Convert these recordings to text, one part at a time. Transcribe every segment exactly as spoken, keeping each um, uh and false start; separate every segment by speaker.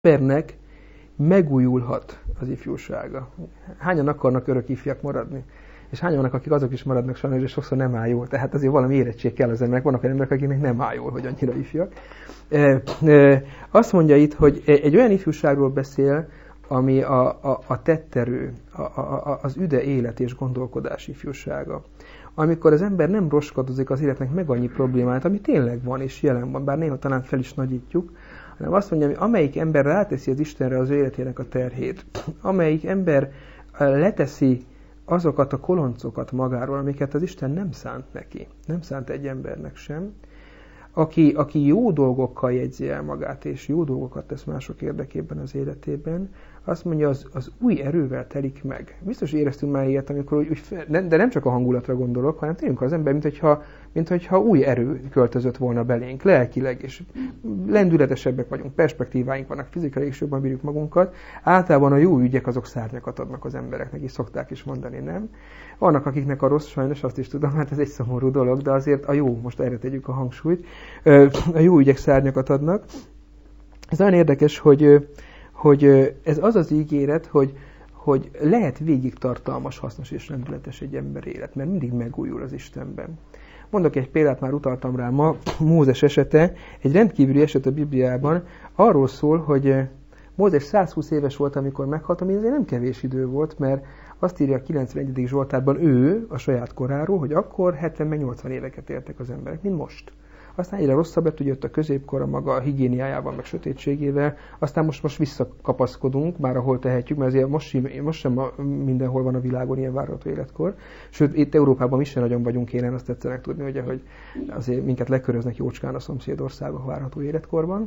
Speaker 1: embernek megújulhat az ifjúsága. Hányan akarnak örök ifjak maradni? És hányan vannak, akik azok is maradnak sajnos, és sokszor nem áll jól. Tehát azért valami érettség kell az emberek. Vannak olyan emberek, akiknek nem áll jól, hogy annyira ifjak. E, e, azt mondja itt, hogy egy olyan ifjúságról beszél, ami a, a, a tetterő, a, a, az üde élet és gondolkodás ifjúsága. Amikor az ember nem roskadozik az életnek meg annyi problémát, ami tényleg van és jelen van, bár néha talán fel is nagyítjuk, hanem azt mondja, hogy amelyik ember ráteszi az Istenre az ő életének a terhét, amelyik ember leteszi azokat a koloncokat magáról, amiket az Isten nem szánt neki, nem szánt egy embernek sem, aki, aki jó dolgokkal jegyzi el magát, és jó dolgokat tesz mások érdekében az életében, azt mondja, az, az új erővel telik meg. Biztos éreztünk már ilyet, amikor úgy, úgy, de nem csak a hangulatra gondolok, hanem tényleg az ember, mint hogyha, mint hogyha új erő költözött volna belénk, lelkileg, és lendületesebbek vagyunk, perspektíváink vannak, fizikai és jobban bírjuk magunkat. Általában a jó ügyek azok szárnyakat adnak az embereknek, és szokták is mondani, nem? Vannak, akiknek a rossz, sajnos azt is tudom, hát ez egy szomorú dolog, de azért a jó, most erre tegyük a hangsúlyt, a jó ügyek szárnyakat adnak. Ez nagyon érdekes, hogy hogy ez az az ígéret, hogy, hogy lehet végig tartalmas, hasznos és rendületes egy ember élet, mert mindig megújul az Istenben. Mondok egy példát, már utaltam rá ma, Mózes esete, egy rendkívüli eset a Bibliában, arról szól, hogy Mózes százhúsz éves volt, amikor meghalt, ami azért nem kevés idő volt, mert azt írja a kilencvenegyedik Zsoltárban ő, a saját koráról, hogy akkor hetven-nyolcvan éveket éltek az emberek, mint most. Aztán egyre rosszabb lett, ugye jött a középkor a maga higiéniájával, meg sötétségével, aztán most, most visszakapaszkodunk, már ahol tehetjük, mert azért most, most sem mindenhol van a világon ilyen várható életkor. Sőt, itt Európában is sem nagyon vagyunk élen, azt tetszenek tudni, ugye, hogy azért minket leköröznek jócskán a szomszédországok várható életkorban.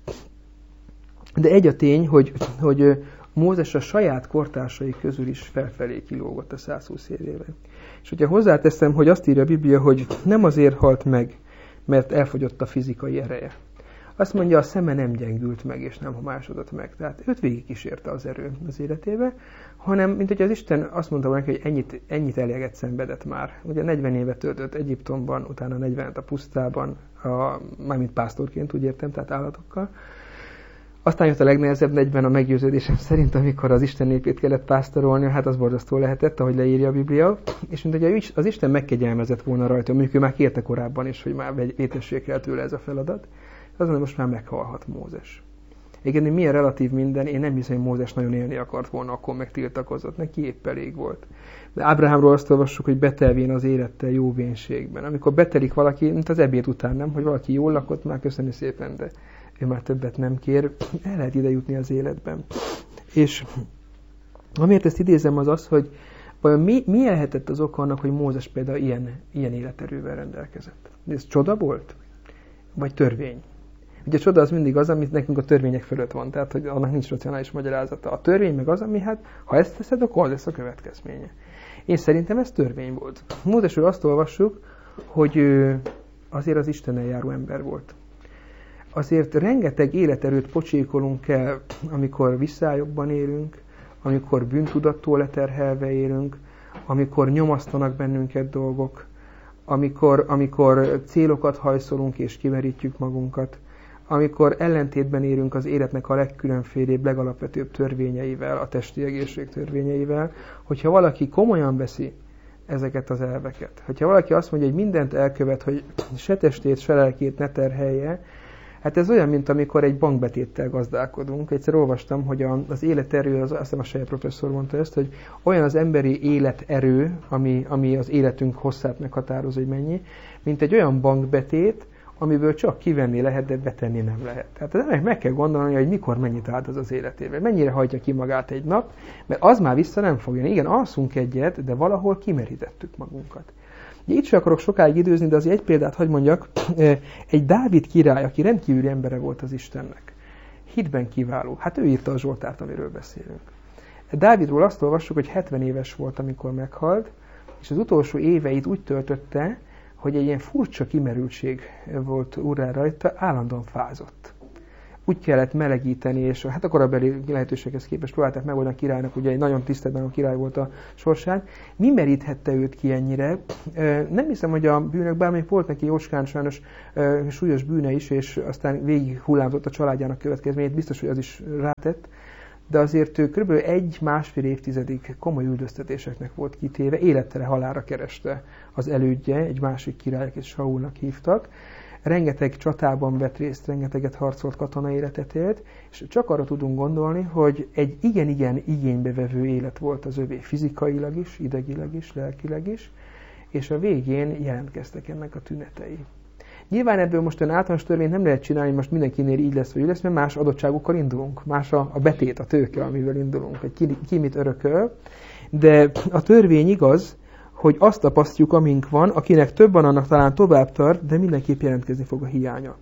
Speaker 1: De egy a tény, hogy, hogy Mózes a saját kortársai közül is felfelé kilógott a százhúsz évében. És hogyha hozzáteszem, hogy azt írja a Biblia, hogy nem azért halt meg, mert elfogyott a fizikai ereje. Azt mondja, a szeme nem gyengült meg, és nem homásodott meg. Tehát őt végig kísérte az erő az életébe, hanem, mint hogy az Isten azt mondta neki, hogy ennyit, ennyit eléget szenvedett már. Ugye negyven évet töltött Egyiptomban, utána negyvenet a pusztában, a, mármint pásztorként, úgy értem, tehát állatokkal. Aztán jött a legnehezebb negyven a meggyőződésem szerint, amikor az Isten népét kellett pásztorolni, hát az borzasztó lehetett, ahogy leírja a Biblia. És mint hogy az Isten megkegyelmezett volna rajta, mondjuk ő már kérte korábban is, hogy már vétessék el tőle ez a feladat, azon most már meghalhat Mózes. Igen, milyen relatív minden, én nem hiszem, hogy Mózes nagyon élni akart volna, akkor megtiltakozott, neki épp elég volt. De Ábrahámról azt olvassuk, hogy betelvén az élettel jó vénségben. Amikor betelik valaki, mint az ebéd után, nem, hogy valaki jól lakott, már köszönjük szépen, de ő már többet nem kér, el lehet ide jutni az életben. És amiért ezt idézem, az az, hogy vajon mi, mi lehetett az oka annak, hogy Mózes például ilyen, ilyen életerővel rendelkezett? Ez csoda volt? Vagy törvény? Ugye a csoda az mindig az, amit nekünk a törvények fölött van, tehát hogy annak nincs racionális magyarázata. A törvény meg az, ami hát, ha ezt teszed, akkor az lesz a következménye. Én szerintem ez törvény volt. Mózesről azt olvassuk, hogy ő azért az Istennel járó ember volt. Azért rengeteg életerőt pocsékolunk el, amikor visszályokban élünk, amikor bűntudattól leterhelve élünk, amikor nyomasztanak bennünket dolgok, amikor, amikor célokat hajszolunk és kimerítjük magunkat, amikor ellentétben élünk az életnek a legkülönfélébb, legalapvetőbb törvényeivel, a testi egészség törvényeivel, hogyha valaki komolyan veszi ezeket az elveket, hogyha valaki azt mondja, hogy mindent elkövet, hogy se testét, se lelkét ne terhelje, hát ez olyan, mint amikor egy bankbetéttel gazdálkodunk. Egyszer olvastam, hogy az életerő, az, azt hiszem a saját professzor mondta ezt, hogy olyan az emberi életerő, ami, ami az életünk hosszát meghatározó, hogy mennyi, mint egy olyan bankbetét, amiből csak kivenni lehet, de betenni nem lehet. Tehát meg kell gondolni, hogy mikor mennyit áldoz az életével, mennyire hajtja ki magát egy nap, mert az már vissza nem fog jönni. Igen, alszunk egyet, de valahol kimerítettük magunkat. Itt sem akarok sokáig időzni, de azért egy példát hadd mondjak. Egy Dávid király, aki rendkívüli embere volt az Istennek. Hitben kiváló. Hát ő írta a Zsoltárt, amiről beszélünk. Dávidról azt olvassuk, hogy hetven éves volt, amikor meghalt, és az utolsó éveit úgy töltötte, hogy egy ilyen furcsa kimerültség volt urrá rajta, állandóan fázott. úgy kellett melegíteni, és hát a korabeli lehetőséghez képest próbálták megoldani a királynak, ugye egy nagyon tiszteletben a király volt a sorsát. Mi meríthette őt ki ennyire? Nem hiszem, hogy a bűnök, bár még volt neki jóskán sajnos súlyos bűne is, és aztán végig hullámzott a családjának következményét, biztos, hogy az is rátett, de azért ő kb. egy-másfél évtizedig komoly üldöztetéseknek volt kitéve, élettele halálra kereste az elődje, egy másik király, akit Saulnak hívtak. Rengeteg csatában vett részt, rengeteget harcolt, katonai életet élt, és csak arra tudunk gondolni, hogy egy igen-igen igénybevevő élet volt az övé fizikailag is, idegileg is, lelkileg is, és a végén jelentkeztek ennek a tünetei. Nyilván ebből most olyan általános törvényt nem lehet csinálni, most mindenkinél így lesz, vagy úgy lesz, mert más adottságokkal indulunk. Más a, a betét, a tőke, amivel indulunk, hogy ki, ki mit örököl. De a törvény igaz, hogy azt tapasztjuk, amink van, akinek több van, annak talán tovább tart, de mindenképp jelentkezni fog a hiánya.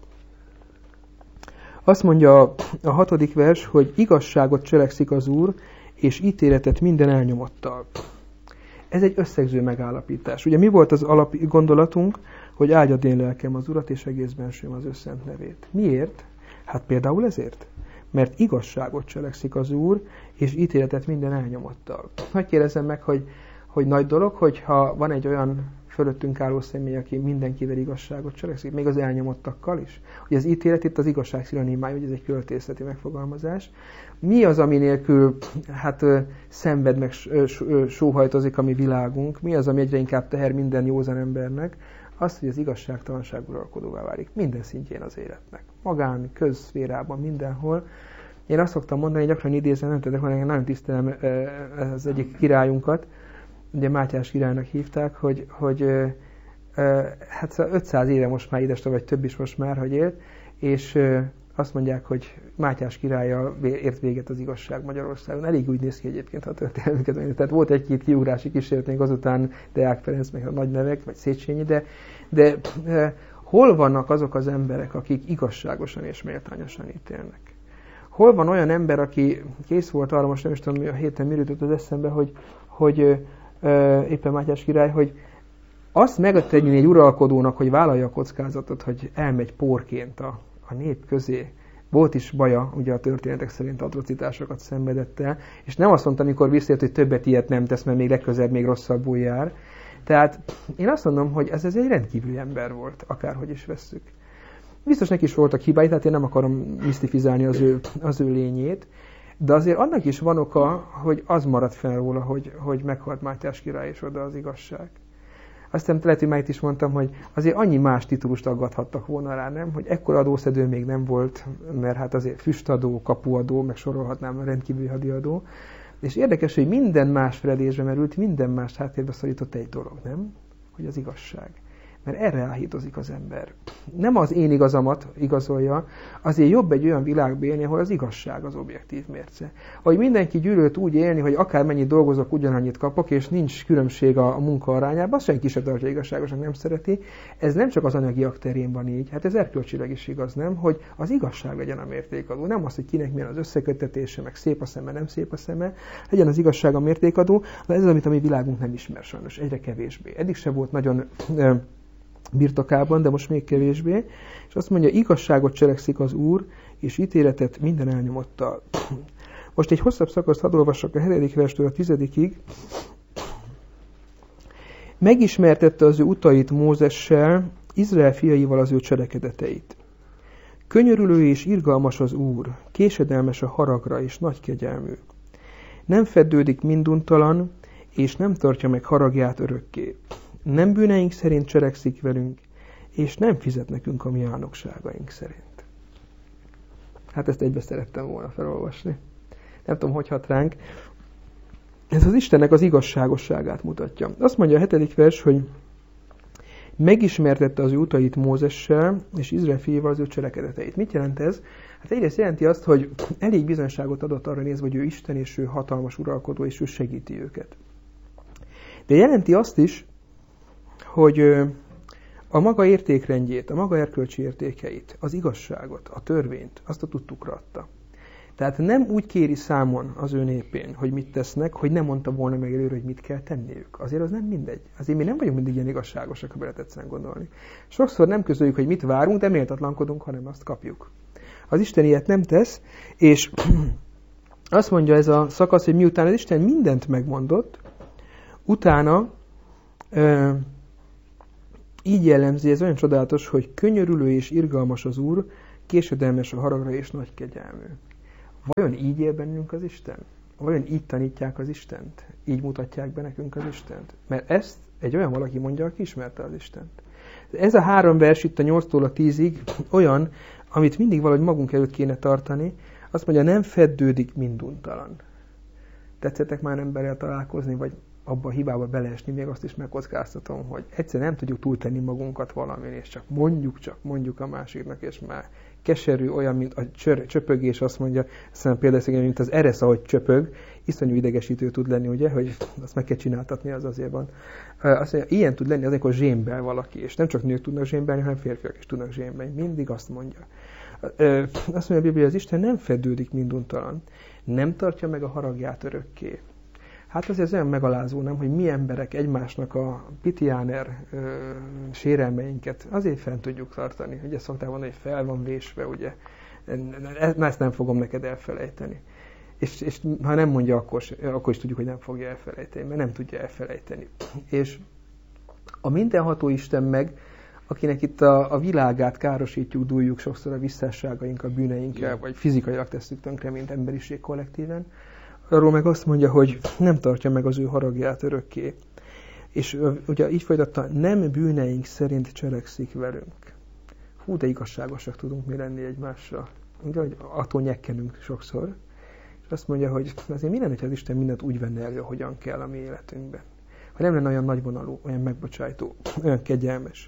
Speaker 1: Azt mondja a hatodik vers, hogy igazságot cselekszik az Úr, és ítéletet minden elnyomottal. Ez egy összegző megállapítás. Ugye mi volt az alap gondolatunk, hogy áldjad én lelkem az Urat, és egész bensőm az ő szent nevét. Miért? Hát például ezért. Mert igazságot cselekszik az Úr, és ítéletet minden elnyomottal. Hadd kérdezzem meg, hogy, hogy nagy dolog, hogyha van egy olyan fölöttünk álló személy, aki mindenkivel igazságot cselekszik, még az elnyomottakkal is. Ugye az ítélet itt az igazság szinonimája, hogy ez egy költészeti megfogalmazás. Mi az, ami nélkül hát szenved meg sóhajtozik a mi világunk? Mi az, ami egyre inkább teher minden józan embernek? Az, hogy az igazságtalanság uralkodóvá válik minden szintjén az életnek. Magán, közszférában, mindenhol. Én azt szoktam mondani, gyakran idézem, nem tudom, hogy nagyon tisztelem az egyik királyunkat, ugye Mátyás királynak hívták, hogy, hogy hát ötszáz éve most már édesre, vagy több is most már, hogy élt, és azt mondják, hogy Mátyás királlyal ért véget az igazság Magyarországon. Elég úgy néz ki egyébként, ha a történelmünket megnézzük. Tehát volt egy-két kiugrási kísérletünk, azután Deák Ferenc, meg a nagy nevek, vagy Széchenyi, de, de eh, hol vannak azok az emberek, akik igazságosan és méltányosan ítélnek? Hol van olyan ember, aki kész volt arra, most nem is tudom, a héten mi jutott az eszembe, hogy, hogy eh, éppen Mátyás király, hogy azt megtenni egy uralkodónak, hogy vállalja a kockázatot, hogy elmegy porként a a nép közé. Volt is baja, ugye a történetek szerint atrocitásokat szenvedett el, és nem azt mondta, amikor visszajött, hogy többet ilyet nem tesz, mert még legközelebb még rosszabbul jár. Tehát én azt mondom, hogy ez, ez egy rendkívüli ember volt, akárhogy is vesszük. Biztos neki is voltak hibái, tehát én nem akarom misztifizálni az ő, az ő lényét, de azért annak is van oka, hogy az maradt fel róla, hogy, hogy meghalt Mátyás király, és oda az igazság. Aztán lehet, hogy már itt is mondtam, hogy azért annyi más titulust aggathattak volna rá, nem? Hogy ekkora adószedő még nem volt, mert hát azért füstadó, kapuadó, meg sorolhatnám a rendkívüli hadiadó. És érdekes, hogy minden más feledésbe merült, minden más háttérbe szorított egy dolog, nem? Hogy az igazság. Mert erre áhítozik az ember. Nem az én igazamat igazolja, azért jobb egy olyan világba élni, ahol az igazság az objektív mérce. Hogy mindenki gyűlölt úgy élni, hogy akármennyit dolgozok, ugyanannyit kapok, és nincs különbség a, a munka arányában, azt senki sem tartja igazságosan, nem szereti. Ez nem csak az anyagiak terén van így, hát ez erkölcsileg is igaz, nem? Hogy az igazság legyen a mértékadó. Nem az, hogy kinek milyen az összeköttetése, meg szép a szeme, nem szép a szeme, legyen az igazság a mértékadó, de ez az, amit a mi világunk nem ismer sajnos, egyre kevésbé. Eddig se volt nagyon birtokában, de most még kevésbé, és azt mondja, igazságot cselekszik az Úr, és ítéletet minden elnyomottal. Most egy hosszabb szakaszt hadd olvassak a hetedik verstől a tizedikig. Megismertette az ő utait Mózessel, Izrael fiaival az ő cselekedeteit. Könyörülő és irgalmas az Úr, késedelmes a haragra és nagy kegyelmű. Nem feddődik minduntalan, és nem tartja meg haragját örökké. Nem bűneink szerint cselekszik velünk, és nem fizet nekünk a mi álnokságaink szerint. Hát ezt egybe szerettem volna felolvasni. Nem tudom, hogy hat ránk. Ez az Istennek az igazságosságát mutatja. Azt mondja a hetedik vers, hogy megismertette az ő utait Mózessel, és Izrael fiaival az ő cselekedeteit. Mit jelent ez? Hát egyrészt jelenti azt, hogy elég bizonyságot adott arra nézve, hogy ő Isten, és ő hatalmas uralkodó, és ő segíti őket. De jelenti azt is, hogy a maga értékrendjét, a maga erkölcsi értékeit, az igazságot, a törvényt, azt a tudtukra adta. Tehát nem úgy kéri számon az ő népén, hogy mit tesznek, hogy nem mondta volna meg előre, hogy mit kell tenniük. Azért az nem mindegy. Azért mi nem vagyunk mindig ilyen igazságosak, ha bele tetszen gondolni. Sokszor nem közöljük, hogy mit várunk, de méltatlankodunk, hanem azt kapjuk. Az Isten ilyet nem tesz, és azt mondja ez a szakasz, hogy miután az Isten mindent megmondott, utána ö, így jellemzi, ez olyan csodálatos, hogy könyörülő és irgalmas az Úr, késedelmes a haragra és nagy kegyelmű. Vajon így él bennünk az Isten? Vajon így tanítják az Istent? Így mutatják be nekünk az Istent? Mert ezt egy olyan valaki mondja, aki ismerte az Istent. Ez a három vers itt a nyolctól a tízig olyan, amit mindig valahogy magunk előtt kéne tartani. Azt mondja, nem feddődik minduntalan. Tetszettek már emberrel találkozni, vagy abba a hibába beleesni, még azt is megkockáztatom, hogy egyszerűen nem tudjuk túltenni magunkat valamin, és csak mondjuk, csak mondjuk a másiknak, és már keserű, olyan, mint a csör, csöpögés, azt mondja, aztán például, mint az eresz, ahogy csöpög, iszonyú idegesítő tud lenni, ugye, hogy azt meg kell csináltatni, az azért van. Azt mondja, ilyen tud lenni az, amikor zsémbel valaki, és nem csak nők tudnak zsémbelni, hanem férfiak is tudnak zsémbelni. Mindig azt mondja. Azt mondja a Biblia, az Isten nem fedődik minduntalan, nem tartja meg a haragját örökké. Hát azért ez olyan megalázó, nem, hogy mi emberek egymásnak a pitiáner ö, sérelmeinket azért fent tudjuk tartani. Ugye szokták mondani, hogy fel van vésve, ugye. Na, ezt nem fogom neked elfelejteni. És, és ha nem mondja, akkor, akkor is tudjuk, hogy nem fogja elfelejteni, mert nem tudja elfelejteni. És a mindenható Isten meg, akinek itt a, a világát károsítjuk, dúljuk sokszor a visszásságaink, a bűneinkkel, vagy fizikailag tesszük tönkre, mint emberiség kollektíven, arról meg azt mondja, hogy nem tartja meg az ő haragját örökké. És ugye így folytatta, nem bűneink szerint cselekszik velünk. Hú, de igazságosak tudunk mi lenni egymással. Ugye, hogy attól nyekkenünk sokszor. És azt mondja, hogy azért mi lenne, hogyha az Isten mindent úgy venne elő, hogyan kell a mi életünkben. Ha nem lenne olyan nagyvonalú, olyan megbocsájtó, olyan kegyelmes.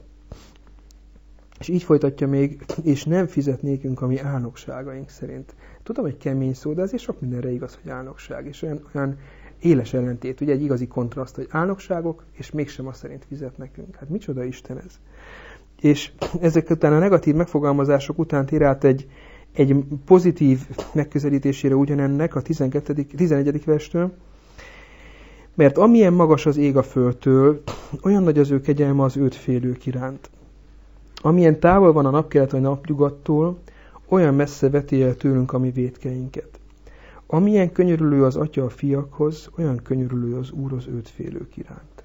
Speaker 1: És így folytatja még, és nem fizet nékünk a mi álnokságaink szerint. Tudom, hogy kemény szó, de azért sok mindenre igaz, hogy álnokság. És olyan, olyan éles ellentét, ugye egy igazi kontraszt, hogy álnokságok, és mégsem azt szerint fizet nekünk. Hát micsoda Isten ez? És ezek után a negatív megfogalmazások után tér át egy, egy pozitív megközelítésére ugyanennek a tizenegyedik verstől, mert amilyen magas az ég a földtől, olyan nagy az ő kegyelme az őt félők iránt. Amilyen távol van a napkelet vagy napnyugattól, olyan messze veti el tőlünk a mi vétkeinket. Amilyen könyörülő az Atya a fiakhoz, olyan könyörülő az Úr az őt félők iránt.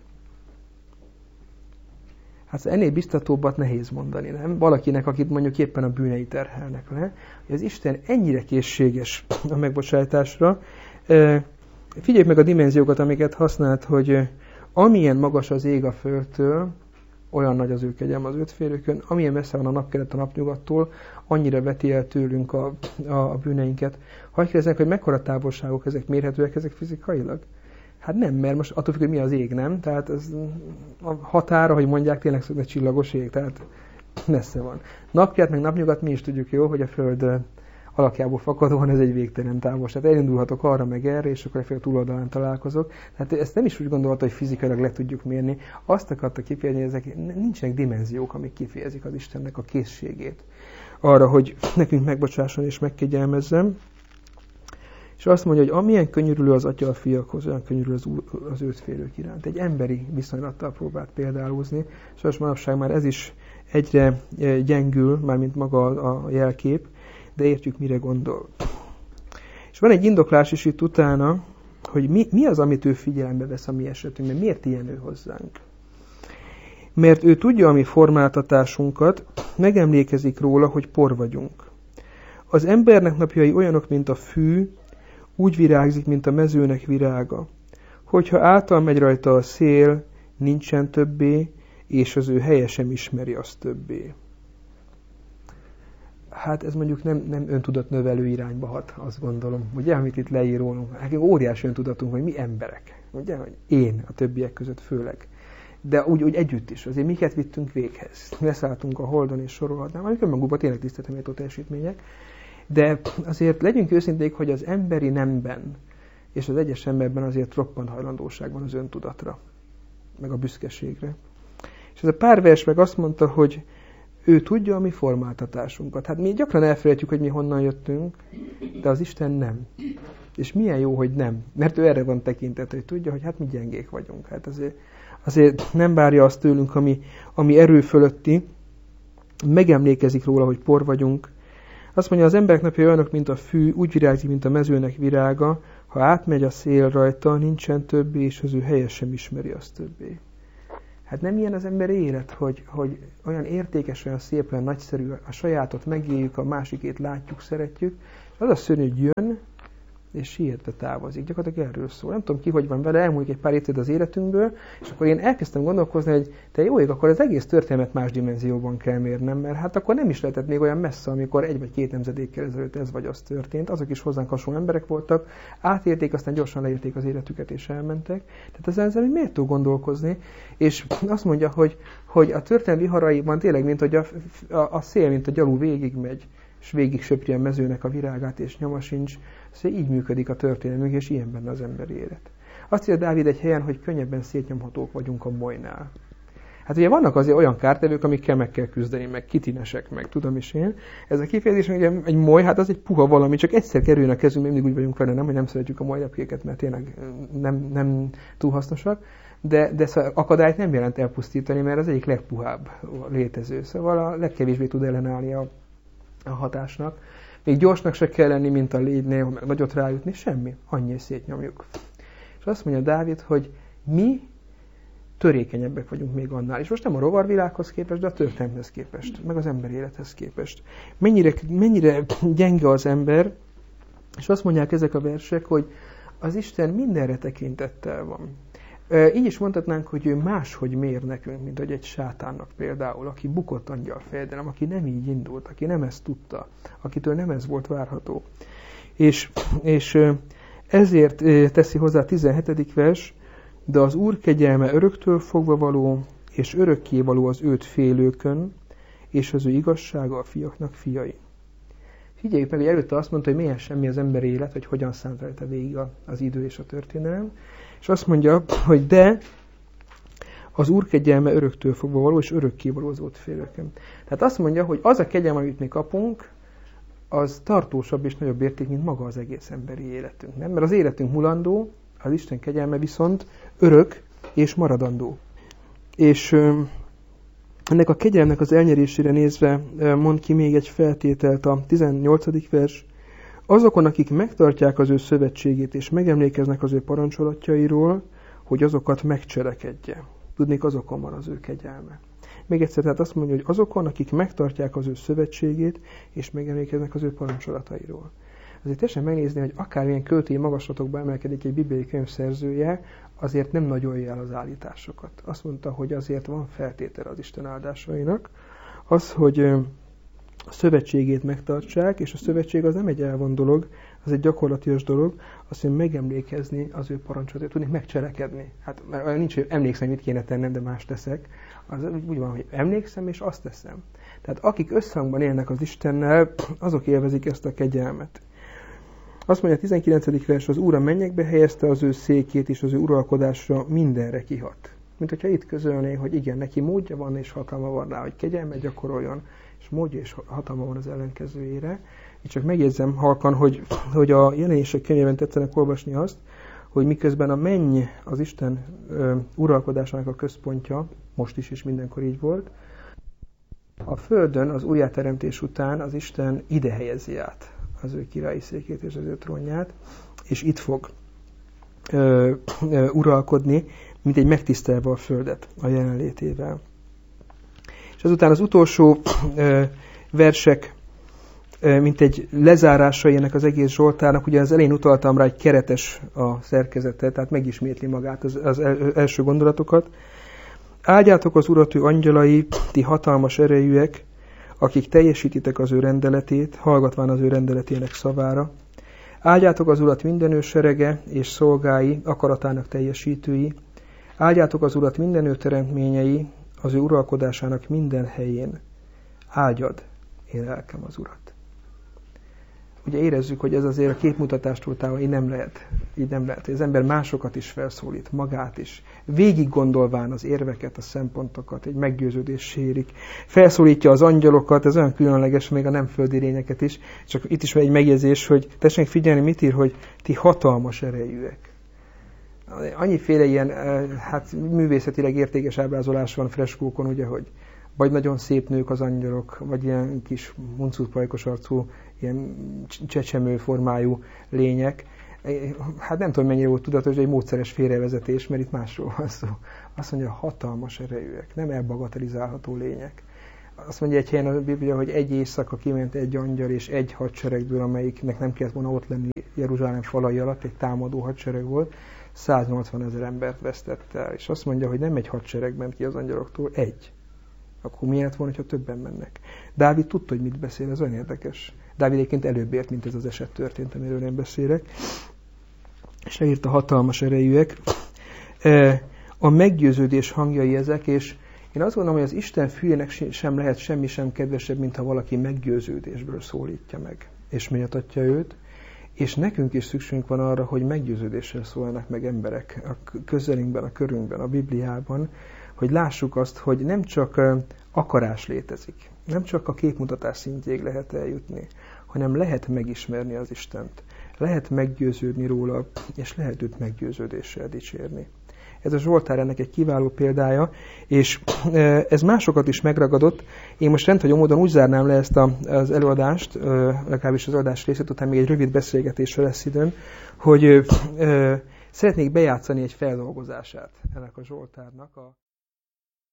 Speaker 1: Hát ennél biztatóbbat nehéz mondani, nem? Valakinek, akit mondjuk éppen a bűnei terhelnek le, hogy az Isten ennyire készséges a megbocsátásra. Figyeljük meg a dimenziókat, amiket használt, hogy amilyen magas az ég a földtől, olyan nagy az ő kegyelme az őt félőkön, amilyen messze van a napkelet a napnyugattól, annyira veti el tőlünk a, a, a bűneinket. Hadd kérdeznek, hogy mekkora távolságok ezek mérhetőek, ezek fizikailag? Hát nem, mert most attól függ, hogy mi az ég, nem? Tehát ez a határa, hogy mondják, tényleg egy csillagos ég, tehát messze van. Napkelet meg napnyugat mi is tudjuk jó, hogy a Föld alakjából fakadóan ez egy végtelen távolság. Tehát elindulhatok arra meg erre, és akkor a túloldalán találkozok. Tehát ezt nem is úgy gondolta, hogy fizikailag le tudjuk mérni. Azt akarta kifejezni, hogy ezek nincsenek dimenziók, amik kifejezik az Istennek a készségét arra, hogy nekünk megbocsásson és megkegyelmezzem. És azt mondja, hogy amilyen könyörülő az Atya a fiakhoz, olyan könyörülő az, az őt félők iránt. Egy emberi viszonylattal próbált példálózni, és manapság már ez is egyre gyengül, mármint maga a jelkép, de értjük, mire gondol. És van egy indoklás is itt utána, hogy mi, mi az, amit ő figyelembe vesz a mi esetünkben, miért ilyen ő hozzánk. Mert ő tudja a mi formáltatásunkat, megemlékezik róla, hogy por vagyunk. Az embernek napjai olyanok, mint a fű, úgy virágzik, mint a mezőnek virága. Hogyha által megy rajta a szél, nincsen többé, és az ő helye sem ismeri azt többé. Hát ez mondjuk nem, nem öntudatnövelő irányba hat, azt gondolom. Ugye, amit itt leír rólunk. Hát óriási öntudatunk, hogy mi emberek. Ugye, hogy én a többiek között főleg. De úgy, úgy együtt is. Azért miket vittünk véghez. Leszálltunk a Holdon és sorolhatnám. Amikor magukban tényleg tiszteleteméltó teljesítmények. De azért legyünk őszinték, hogy az emberi nemben és az egyes emberben azért roppant hajlandóság van az öntudatra. Meg a büszkeségre. És ez a pár vers meg azt mondta, hogy ő tudja a mi formáltatásunkat. Hát mi gyakran elfelejtjük, hogy mi honnan jöttünk, de az Isten nem. És milyen jó, hogy nem. Mert ő erre van tekintet, hogy tudja, hogy hát mi gyengék vagyunk. Hát azért, azért nem várja azt tőlünk, ami, ami erő fölötti. Megemlékezik róla, hogy por vagyunk. Azt mondja, az emberek napja olyanok, mint a fű, úgy virágzik, mint a mezőnek virága, ha átmegy a szél rajta, nincsen többé, és az ő helye sem ismeri azt többé. Hát nem ilyen az ember élet, hogy, hogy olyan értékes, olyan szép, olyan nagyszerű, a sajátot megéljük, a másikét látjuk, szeretjük, és az a szörnyű, hogy jön, és sietve távozik. Gyakorlatilag erről szól. Nem tudom ki, hogy van vele, elmúlik egy pár évtized az életünkből, és akkor én elkezdtem gondolkozni, hogy te jó ég, akkor az egész történetet más dimenzióban kell mérnem, mert hát akkor nem is lehetett még olyan messze, amikor egy vagy két nemzedékkel ezelőtt ez vagy az történt. Azok is hozzánk hasonló emberek voltak, átérték, aztán gyorsan leérték az életüket, és elmentek. Tehát ezzel, ezzel miért tud gondolkozni? És azt mondja, hogy, hogy a történet viharaiban tényleg, mint hogy a, a, a szél, mint a gyalú végigmegy, és végig söpri a mezőnek a virágát, és nyoma sincs. Szóval így működik a történelmünk, és ilyen benne az emberi élet. Azt írja Dávid egy helyen, hogy könnyebben szétnyomhatók vagyunk a molynál. Hát ugye vannak azért olyan kártevők, amikkel meg kell küzdeni, meg kitinesek, meg tudom is én. Ez a kifejezés, hogy egy moly, hát az egy puha valami, csak egyszer kerüljön a kezünkbe, mindig úgy vagyunk vele, nem, hogy nem szeretjük a molylepkéket, mert tényleg nem, nem túl hasznosak. De, de szóval akadályt nem jelent elpusztítani, mert az egyik legpuhább létező. Szóval a legkevésbé tud ellenállni a, a hatásnak. Még gyorsnak se kell lenni, mint a légynél, meg nagyot rájutni, semmi. Annyi szétnyomjuk. És azt mondja Dávid, hogy mi törékenyebbek vagyunk még annál. És most nem a rovarvilághoz képest, de a történelemhez képest, meg az ember élethez képest. Mennyire, mennyire gyenge az ember, és azt mondják ezek a versek, hogy az Isten mindenre tekintettel van. Így is mondhatnánk, hogy ő máshogy mér nekünk, mint hogy egy sátánnak például, aki bukott angyalfejedelem, aki nem így indult, aki nem ezt tudta, akitől nem ez volt várható. És, és ezért teszi hozzá a tizenhetedik vers, de az Úr kegyelme öröktől fogva való, és örökké való az őt félőkön, és az ő igazsága a fiaknak fiai. Figyeljük meg, hogy előtte azt mondta, hogy milyen semmi az ember élet, hogy hogyan szánt rajta végig az idő és a történelem. És azt mondja, hogy de az Úr kegyelme öröktől fogva való, és örökké való az ott félőkön. Tehát azt mondja, hogy az a kegyelme, amit mi kapunk, az tartósabb és nagyobb érték, mint maga az egész emberi életünk. Nem? Mert az életünk mulandó, az Isten kegyelme viszont örök és maradandó. És ennek a kegyelmnek az elnyerésére nézve mond ki még egy feltételt a tizennyolcadik vers. Azokon, akik megtartják az ő szövetségét, és megemlékeznek az ő parancsolatjairól, hogy azokat megcselekedje. Tudnék, azokon van az ő kegyelme. Még egyszer, tehát azt mondja, hogy azokon, akik megtartják az ő szövetségét, és megemlékeznek az ő parancsolatairól. Azért teljesen megnézni, hogy akármilyen költői magaslatokba emelkedik egy bibliai könyv szerzője, azért nem nagyolja el az állításokat. Azt mondta, hogy azért van feltétele az Isten áldásainak, az, hogy a szövetségét megtartsák, és a szövetség az nem egy elvon dolog, az egy gyakorlatias dolog, azt mondja, megemlékezni az ő parancsolat, tudni megcselekedni. Hát mert nincs, hogy emlékszem, mit kéne tennem, de más teszek. Az úgy van, hogy emlékszem, és azt teszem. Tehát akik összhangban élnek az Istennel, azok élvezik ezt a kegyelmet. Azt mondja a tizenkilencedik vers, az Úr a mennyekbe helyezte az ő székét, és az ő uralkodásra mindenre kihat. Mint hogyha itt közölné, hogy igen, neki módja van, és hatalma van rá, hogy kegyelmet gyakoroljon, és módja és hatalma van az ellenkezőjére. Így csak megjegyzem halkan, hogy, hogy a Jelenések könyvében tetszenek olvasni azt, hogy miközben a menny az Isten ö, uralkodásának a központja, most is és mindenkor így volt, a földön az újjáteremtés után az Isten ide helyezi át az ő királyi székét és az ő trónját, és itt fog ö, ö, uralkodni, mint egy megtisztelve a földet a jelenlétével. És azután az utolsó ö, versek, ö, mint egy lezárásai ennek az egész Zsoltárnak, ugye az elején utaltam rá, egy keretes a szerkezete, tehát megismétli magát az, az első gondolatokat. Áldjátok az Urat, ő angyalai, ti hatalmas erejűek, akik teljesítitek az ő rendeletét, hallgatván az ő rendeletének szavára. Áldjátok az Urat minden ő serege és szolgái, akaratának teljesítői. Áldjátok az Urat minden ő teremtményei, az ő uralkodásának minden helyén. Áldjad, én lelkem az Urat. Ugye érezzük, hogy ez azért a képmutatástól távol, így nem lehet. Így nem lehet. Az ember másokat is felszólít, magát is. Végig gondolván az érveket, a szempontokat, egy meggyőződés sérik. Felszólítja az angyalokat, ez olyan különleges, még a nem földi lényeket is. Csak itt is van egy megjegyzés, hogy tessék figyelni, mit ír, hogy ti hatalmas erejűek. Annyiféle ilyen, hát művészetileg értékes ábrázolás van freskókon, ugye, hogy vagy nagyon szép nők az angyalok, vagy ilyen kis muncutpajkos arcú, ilyen csecsemő formájú lények. Hát nem tudom, mennyire volt tudatos, de egy módszeres félrevezetés, mert itt másról van szó. Azt mondja, hatalmas erejűek, nem elbagatelizálható lények. Azt mondja egy helyen a Biblia, hogy egy éjszaka kiment egy angyal és egy hadseregből, amelyiknek nem kellett volna ott lenni Jeruzsálem falai alatt, egy támadó hadsereg volt, száznyolcvan ezer embert vesztett el. És azt mondja, hogy nem egy hadsereg ment ki az angyaloktól, egy. Akkor milyen lett volna, ha többen mennek? Dávid tudta, hogy mit beszél, ez olyan érdekes. Dávid egyébként előbb ért, mint ez az eset történt, amiről én beszélek. És leírta hatalmas erejűek. A meggyőződés hangjai ezek, és én azt gondolom, hogy az Isten fülének sem lehet semmi sem kedvesebb, mint ha valaki meggyőződésből szólítja meg, és méltatja őt. És nekünk is szükségünk van arra, hogy meggyőződéssel szóljanak meg emberek a közelünkben, a körünkben, a Bibliában, hogy lássuk azt, hogy nem csak akarás létezik, nem csak a képmutatás szintjéig lehet eljutni, hanem lehet megismerni az Istent, lehet meggyőződni róla, és lehet őt meggyőződéssel dicsérni. Ez a Zsoltár ennek egy kiváló példája, és ez másokat is megragadott. Én most rendhagyó módon úgy zárnám le ezt a, az előadást, legalábbis az adás részét, utána még egy rövid beszélgetésre lesz időm, hogy szeretnék bejátszani egy feldolgozását ennek a Zsoltárnak. A